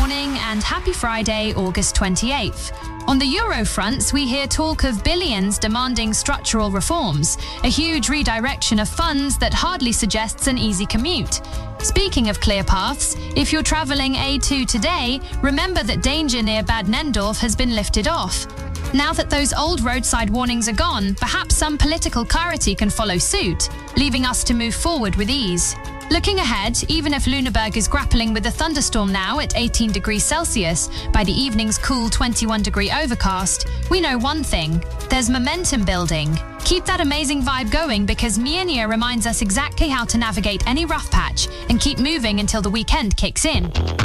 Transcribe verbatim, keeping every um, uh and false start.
morning and happy Friday, August twenty-eighth. On the Euro fronts, we hear talk of billions demanding structural reforms, a huge redirection of funds that hardly suggests an easy commute. Speaking of clear paths, if you're travelling A two today, remember that danger near Bad Nendorf has been lifted off. Now that those old roadside warnings are gone, perhaps some political clarity can follow suit, leaving us to move forward with ease. Looking ahead, even if Lüneburg is grappling with a thunderstorm now at eighteen degrees Celsius, by the evening's cool twenty-one degree overcast, we know one thing: there's momentum building. Keep that amazing vibe going because Mjønja reminds us exactly how to navigate any rough patch and keep moving until the weekend kicks in.